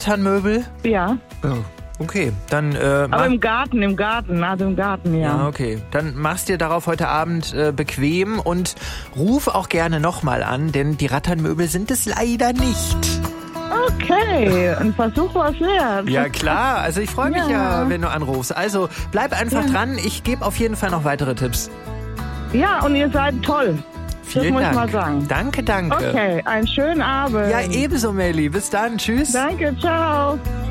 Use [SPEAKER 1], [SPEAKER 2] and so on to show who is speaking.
[SPEAKER 1] Rattanmöbel?
[SPEAKER 2] Ja.
[SPEAKER 1] Oh, okay, dann...
[SPEAKER 2] Aber im Garten, ja.
[SPEAKER 1] Ja, okay. Dann machst dir darauf heute Abend bequem und ruf auch gerne nochmal an, denn die Rattanmöbel sind es leider nicht.
[SPEAKER 2] Okay, ein Versuch was wert.
[SPEAKER 1] Ja klar, also ich freue mich ja, wenn du anrufst. Also bleib einfach dran, ich gebe auf jeden Fall noch weitere Tipps.
[SPEAKER 2] Ja, und ihr seid toll.
[SPEAKER 1] Vielen
[SPEAKER 2] das
[SPEAKER 1] Dank.
[SPEAKER 2] muss ich mal sagen.
[SPEAKER 1] Danke.
[SPEAKER 2] Okay, einen schönen Abend.
[SPEAKER 1] Ja, ebenso, Melli. Bis dann. Tschüss.
[SPEAKER 2] Danke, ciao.